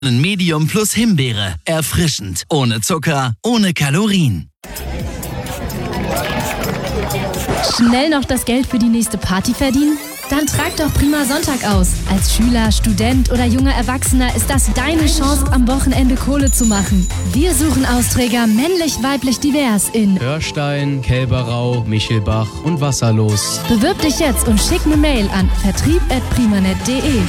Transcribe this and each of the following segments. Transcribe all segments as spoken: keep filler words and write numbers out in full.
Medium plus Himbeere. Erfrischend. Ohne Zucker, ohne Kalorien. Schnell noch das Geld für die nächste Party verdienen? Dann trag doch Prima Sonntag aus. Als Schüler, Student oder junger Erwachsener ist das deine Chance, am Wochenende Kohle zu machen. Wir suchen Austräger männlich, weiblich, divers in Hörstein, Kälberau, Michelbach und Wasserlos. Bewirb dich jetzt und schick eine Mail an vertrieb at primanet punkt de.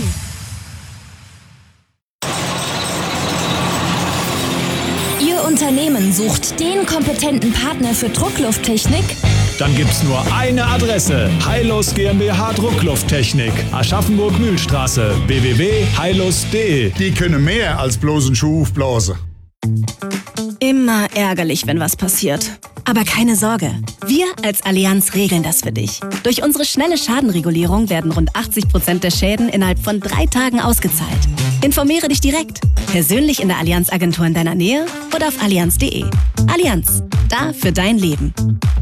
Ihr Unternehmen sucht den kompetenten Partner für Drucklufttechnik? Dann gibt's nur eine Adresse. Heilos GmbH Drucklufttechnik. Aschaffenburg-Mühlstraße. w w w punkt heilos punkt de. Die können mehr als bloßen Schuh aufblasen. Immer ärgerlich, wenn was passiert. Aber keine Sorge, wir als Allianz regeln das für dich. Durch unsere schnelle Schadenregulierung werden rund achtzig Prozent der Schäden innerhalb von drei Tagen ausgezahlt. Informiere dich direkt, persönlich in der Allianz-Agentur in deiner Nähe oder auf allianz punkt de. Allianz, da für dein Leben.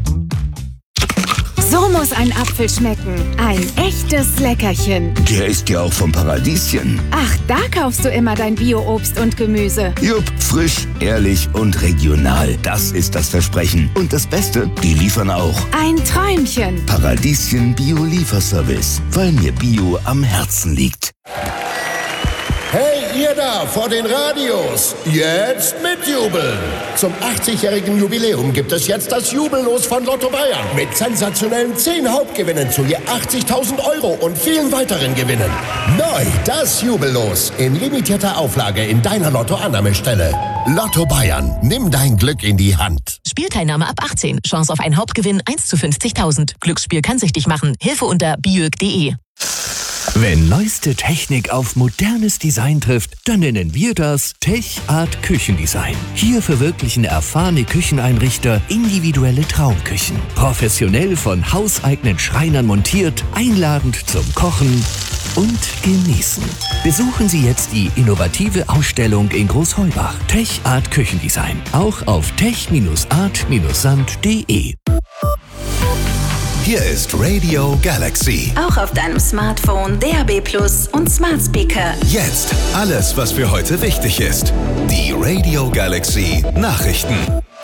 So muss ein Apfel schmecken. Ein echtes Leckerchen. Der ist ja auch vom Paradieschen. Ach, da kaufst du immer dein Bio-Obst und Gemüse. Jupp, frisch, ehrlich und regional. Das ist das Versprechen. Und das Beste, die liefern auch. Ein Träumchen. Paradieschen Bio-Lieferservice. Weil mir Bio am Herzen liegt. Hey, ihr da vor den Radios, jetzt mitjubeln! Zum achtzigjährigen Jubiläum gibt es jetzt das Jubellos von Lotto Bayern. Mit sensationellen zehn Hauptgewinnen zu je achtzigtausend Euro und vielen weiteren Gewinnen. Neu das Jubellos in limitierter Auflage in deiner Lotto-Annahmestelle. Lotto Bayern, nimm dein Glück in die Hand. Spielteilnahme ab achtzehn. Chance auf einen Hauptgewinn eins zu fünfzigtausend. Glücksspiel kann süchtig machen. Hilfe unter biög punkt de. Wenn neueste Technik auf modernes Design trifft, dann nennen wir das Tech Art Küchendesign. Hier verwirklichen erfahrene Kücheneinrichter individuelle Traumküchen. Professionell von hauseigenen Schreinern montiert, einladend zum Kochen und Genießen. Besuchen Sie jetzt die innovative Ausstellung in Großheubach. Tech Art Küchendesign. Auch auf tech art sand punkt de. Hier ist Radio Galaxy. Auch auf deinem Smartphone, D A B plus und Smart Speaker. Jetzt alles, was für heute wichtig ist. Die Radio Galaxy Nachrichten.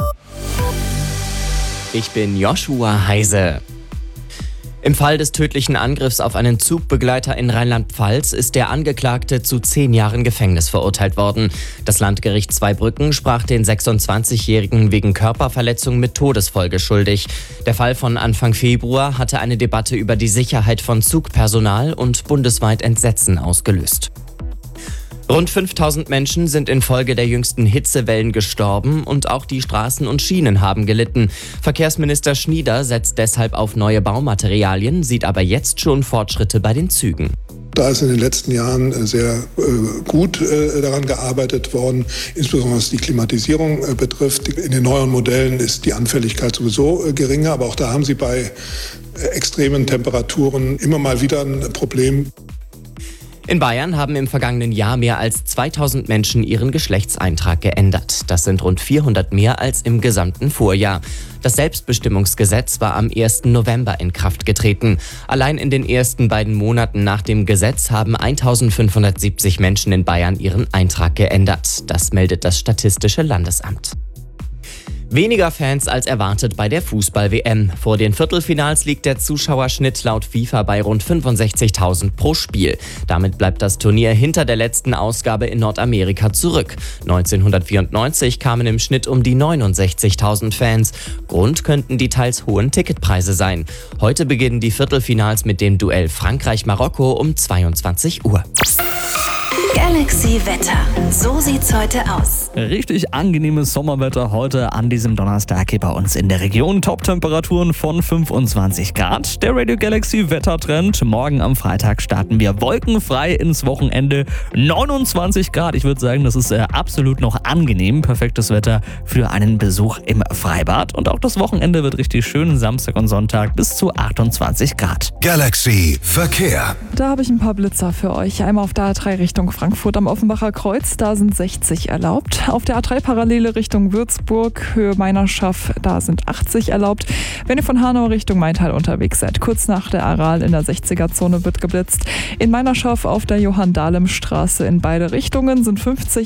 Ich bin Joshua Heise. Im Fall des tödlichen Angriffs auf einen Zugbegleiter in Rheinland-Pfalz ist der Angeklagte zu zehn Jahren Gefängnis verurteilt worden. Das Landgericht Zweibrücken sprach den sechsundzwanzigjährigen wegen Körperverletzung mit Todesfolge schuldig. Der Fall von Anfang Februar hatte eine Debatte über die Sicherheit von Zugpersonal und bundesweit Entsetzen ausgelöst. Rund fünftausend Menschen sind infolge der jüngsten Hitzewellen gestorben und auch die Straßen und Schienen haben gelitten. Verkehrsminister Schnieder setzt deshalb auf neue Baumaterialien, sieht aber jetzt schon Fortschritte bei den Zügen. Da ist in den letzten Jahren sehr äh, gut äh, daran gearbeitet worden, insbesondere was die Klimatisierung äh, betrifft. In den neueren Modellen ist die Anfälligkeit sowieso äh, geringer, aber auch da haben Sie bei äh, extremen Temperaturen immer mal wieder ein Problem. In Bayern haben im vergangenen Jahr mehr als zweitausend Menschen ihren Geschlechtseintrag geändert. Das sind rund vierhundert mehr als im gesamten Vorjahr. Das Selbstbestimmungsgesetz war am ersten November in Kraft getreten. Allein in den ersten beiden Monaten nach dem Gesetz haben eintausendfünfhundertsiebzig Menschen in Bayern ihren Eintrag geändert. Das meldet das Statistische Landesamt. Weniger Fans als erwartet bei der Fußball-W M. Vor den Viertelfinals liegt der Zuschauerschnitt laut FIFA bei rund fünfundsechzigtausend pro Spiel. Damit bleibt das Turnier hinter der letzten Ausgabe in Nordamerika zurück. neunzehnhundertvierundneunzig kamen im Schnitt um die neunundsechzigtausend Fans. Grund könnten die teils hohen Ticketpreise sein. Heute beginnen die Viertelfinals mit dem Duell Frankreich-Marokko um zweiundzwanzig Uhr. Galaxy Wetter. So sieht's heute aus. Richtig angenehmes Sommerwetter heute an diesem Donnerstag hier bei uns in der Region. Top-Temperaturen von fünfundzwanzig Grad. Der Radio Galaxy Wettertrend. Morgen am Freitag starten wir wolkenfrei ins Wochenende. neunundzwanzig Grad. Ich würde sagen, das ist äh, absolut noch angenehm. Perfektes Wetter für einen Besuch im Freibad. Und auch das Wochenende wird richtig schön. Samstag und Sonntag bis zu achtundzwanzig Grad. Galaxy Verkehr. Da habe ich ein paar Blitzer für euch. Einmal auf der A drei Richtung Frankfurt am Offenbacher Kreuz, da sind sechzig erlaubt. Auf der A drei Parallele Richtung Würzburg, Höhe Meinerschaff, da sind achtzig erlaubt. Wenn ihr von Hanau Richtung Maintal unterwegs seid, kurz nach der Aral in der sechziger-Zone wird geblitzt. In Meinerschaff auf der Johann-Dahlem-Straße in beide Richtungen sind fünfzig